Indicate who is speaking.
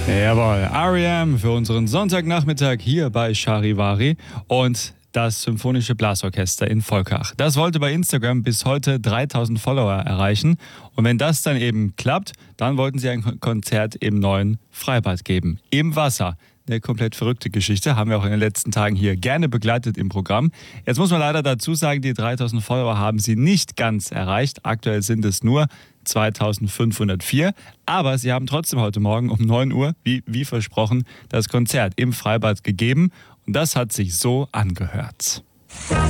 Speaker 1: Jawohl, R.E.M. für unseren Sonntagnachmittag hier bei Charivari und das Symphonische Blasorchester in Volkach. Das wollte bei Instagram bis heute 3000 Follower erreichen. Und wenn das dann eben klappt, dann wollten sie ein Konzert im neuen Freibad geben. Im Wasser. Eine komplett verrückte Geschichte, haben wir auch in den letzten Tagen hier gerne begleitet im Programm. Jetzt muss man leider dazu sagen, die 3000 Follower haben sie nicht ganz erreicht. Aktuell sind es nur 2504. Aber sie haben trotzdem heute Morgen um 9 Uhr, wie versprochen, das Konzert im Freibad gegeben. Und das hat sich so angehört.